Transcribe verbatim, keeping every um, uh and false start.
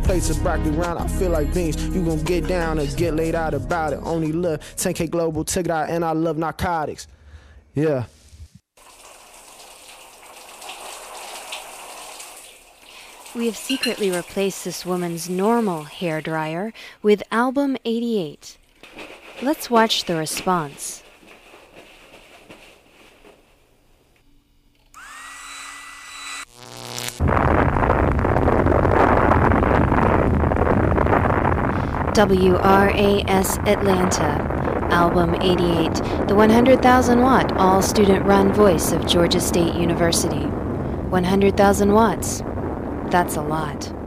plates of broccoli round. I feel like beans. You gon' get down and get laid out about it. Only love ten K global ticket out, and I love narcotics. Yeah. We have secretly replaced this woman's normal hair dryer with Album eighty-eight. Let's watch the response. W R A S Atlanta, Album eighty-eight, the one hundred thousand watt all-student run voice of Georgia State University. one hundred thousand watts. That's a lot.